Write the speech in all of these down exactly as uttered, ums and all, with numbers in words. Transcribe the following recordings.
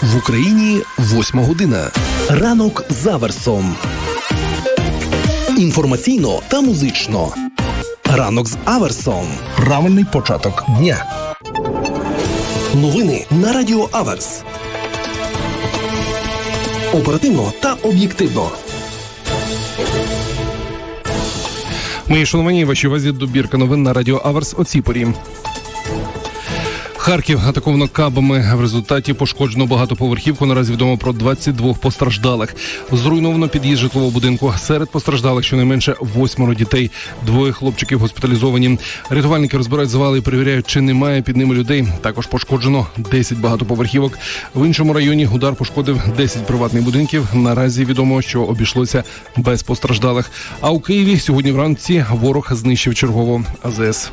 В Україні восьма година. Ранок з Аверсом. Інформаційно та музично. Ранок з Аверсом. Правильний початок дня. Новини на Радіо Аверс. Оперативно та об'єктивно. Мої шановні, вашій увазі добірка новин на Радіо Аверс о цій порі. Харків атаковано кабами. В результаті пошкоджено багатоповерхівку. Наразі відомо про двадцять два постраждалих. Зруйновано під'їзд житлового будинку. Серед постраждалих щонайменше восьмеро дітей. Двоє хлопчиків госпіталізовані. Рятувальники розбирають завали і перевіряють, чи немає під ними людей. Також пошкоджено десять багатоповерхівок. В іншому районі удар пошкодив десять приватних будинків. Наразі відомо, що обійшлося без постраждалих. А у Києві сьогодні вранці ворог знищив чергову А З С.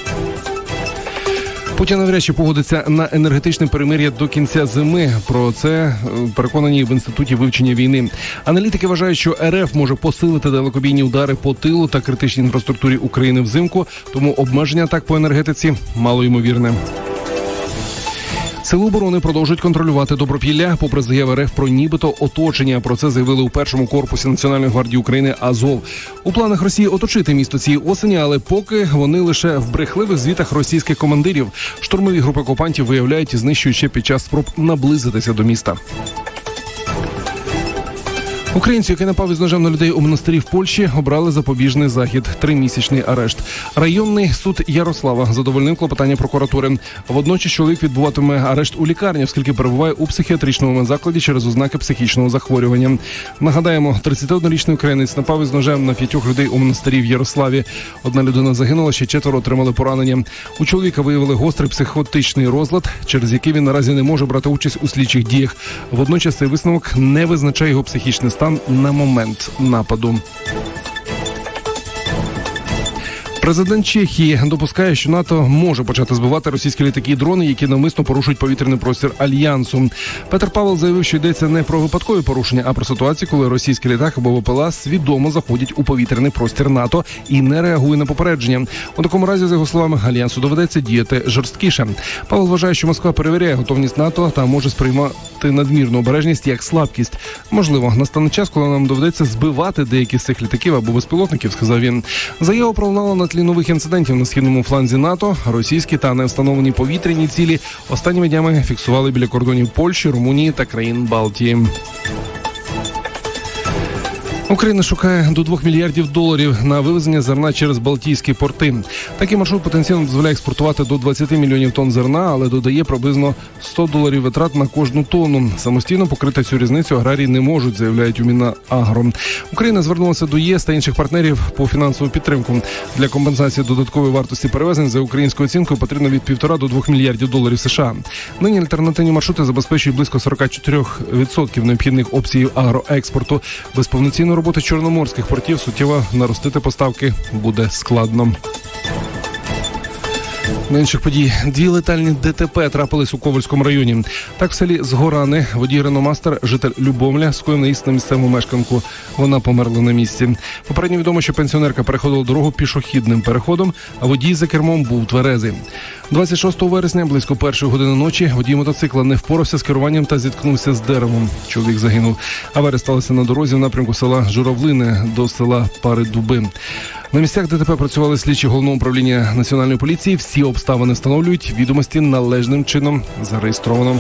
Путін навряд чи погодиться на енергетичне перемир'я до кінця зими. Про це переконані в Інституті вивчення війни. Аналітики вважають, що Р Ф може посилити далекобійні удари по тилу та критичній інфраструктурі України взимку, тому обмеження атак по енергетиці малоймовірне. Сили оборони продовжують контролювати Добропілля, попри заяви Р Ф про нібито оточення. Про це заявили у першому корпусі Національної гвардії України Азов. У планах Росії оточити місто цієї осені, але поки вони лише в брехливих звітах російських командирів. Штурмові групи окупантів виявляють і знищують ще під час спроб наблизитися до міста. Українцю, який напав із ножем на людей у монастирі в Польщі, обрали запобіжний захід – тримісячний арешт. Районний суд Ярослава задовольнив клопотання прокуратури. Водночас чоловік відбуватиме арешт у лікарні, оскільки перебуває у психіатричному закладі через ознаки психічного захворювання. Нагадаємо, тридцятиоднорічний українець напав із ножем на п'ятьох людей у монастирі в Ярославі. Одна людина загинула, ще четверо отримали поранення. У чоловіка виявили гострий психотичний розлад, через який він наразі не може брати участь у слідчих діях. Водночас цей висновок не визначає його психічний стан на момент нападу. Президент Чехії допускає, що НАТО може почати збивати російські літаки і дрони, які навмисно порушують повітряний простір Альянсу. Петр Павел заявив, що йдеться не про випадкові порушення, а про ситуацію, коли російський літак або Ве Пе Ел А свідомо заходять у повітряний простір НАТО і не реагує на попередження. У такому разі, за його словами, Альянсу доведеться діяти жорсткіше. Павел вважає, що Москва перевіряє готовність НАТО та може сприймати надмірну обережність як слабкість. Можливо, настане час, коли нам доведеться збивати деякі з цих літаків або безпілотників, сказав він. Заява пролунала на тлі нових інцидентів на східному фланзі НАТО. Російські та невстановлені повітряні цілі останніми днями фіксували біля кордонів Польщі, Румунії та країн Балтії. Україна шукає до двох мільярдів доларів на вивезення зерна через Балтійські порти. Такий маршрут потенційно дозволяє експортувати до двадцять мільйонів тонн зерна, але додає приблизно сто доларів витрат на кожну тонну. Самостійно покрити цю різницю аграрії не можуть, заявляють у Мінагро. Україна звернулася до Є С та інших партнерів по фінансову підтримку. Для компенсації додаткової вартості перевезень за українською оцінкою потрібно від півтора до двох мільярдів доларів США. Нині альтернативні маршрути забезпечують близько сорок чотири відсотки необхідних опцій агроекспорту. Без повноцінної роботи чорноморських портів суттєво наростити поставки буде складно. На інших подій. Дві летальні Де Те Пе трапились у Ковальському районі. Так в селі Згорани водій Реномастер, житель Любомля, скоїв наїзд на місцеву мешканку. Вона померла на місці. Попередньо відомо, що пенсіонерка переходила дорогу пішохідним переходом, а водій за кермом був тверезий. двадцять шостого вересня, близько першої години ночі, водій мотоцикла не впорався з керуванням та зіткнувся з деревом. Чоловік загинув. Аварія сталася на дорозі в напрямку села Журавлине до села Пари-Дуби. На місцях Де Те Пе працювали слідчі Головного управління Національної поліції. Всі обставини встановлюють, відомості належним чином зареєстровано.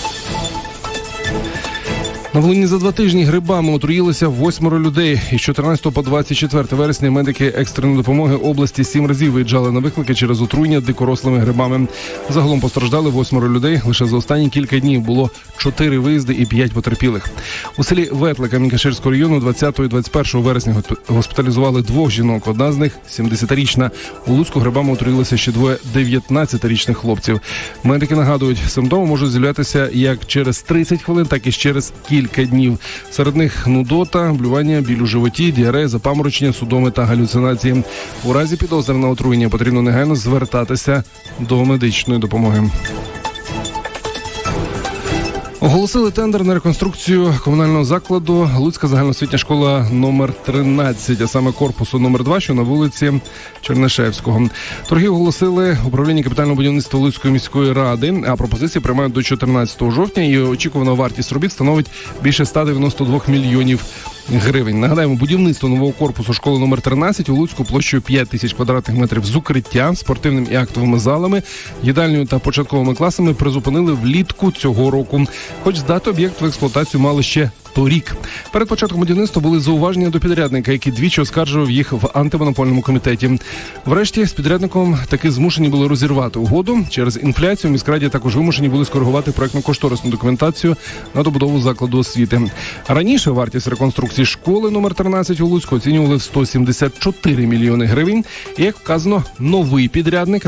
На Волині за два тижні грибами отруїлися восьмеро людей. Із чотирнадцятого по двадцять четверте вересня медики екстреної допомоги області сім разів виїжджали на виклики через отруєння дикорослими грибами. Загалом постраждали восьмеро людей. Лише за останні кілька днів було чотири виїзди і п'ять потерпілих. У селі Ветле Камінь-Каширського району двадцятого і двадцять першого вересня госпіталізували двох жінок. Одна з них – сімдесятирічна. У Луцьку грибами отруїлися ще двоє дев'ятнадцятирічних хлопців. Медики нагадують, симптоми можуть з'являтися як через тридцять хвилин, так і через кілька кілька днів. Серед них нудота, блювання, біль у животі, діарея, запаморочення, судоми та галюцинації. У разі підозри на отруєння потрібно негайно звертатися до медичної допомоги. Оголосили тендер на реконструкцію комунального закладу Луцька загальноосвітня школа номер тринадцять, а саме корпусу номер два, що на вулиці Чернишевського. Торги оголосили управління капітального будівництва Луцької міської ради, а пропозиції приймають до чотирнадцятого жовтня, і очікувана вартість робіт становить більше ста дев'яноста двох мільйонів гривень. Нагадаємо, будівництво нового корпусу школи номер тринадцять у Луцьку площею п'ять тисяч квадратних метрів з укриттям, спортивним і актовими залами, їдальнею та початковими класами призупинили влітку цього року. Хоч здати об'єкт в експлуатацію мали ще торік. Перед початком будівництва були зауваження до підрядника, який двічі оскаржував їх в антимонопольному комітеті. Врешті з підрядником таки змушені були розірвати угоду. Через інфляцію в міськраді також вимушені були скоригувати проектно-кошторисну документацію на добудову закладу освіти. Раніше вартість реконструкції школи номер тринадцять у Луцьку оцінювали в сто сімдесят чотири мільйони гривень. І, як вказано, новий підрядник